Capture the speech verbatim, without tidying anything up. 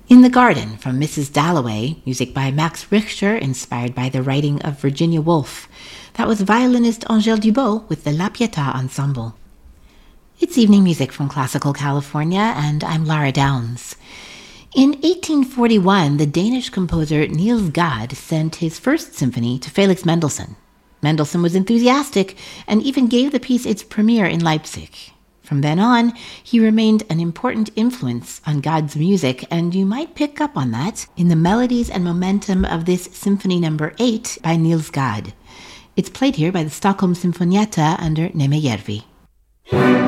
In the Garden from Missus Dalloway, music by Max Richter, inspired by the writing of Virginia Woolf. That was violinist Angèle Dubot with the La Pietà Ensemble. It's evening music from Classical California, and I'm Lara Downs. In eighteen forty-one, the Danish composer Niels Gade sent his first symphony to Felix Mendelssohn. Mendelssohn was enthusiastic and even gave the piece its premiere in Leipzig. From then on, he remained an important influence on Gade's music, and you might pick up on that in the melodies and momentum of this Symphony Number eight by Niels Gade. It's played here by the Stockholm Sinfonietta under Nemejärvi.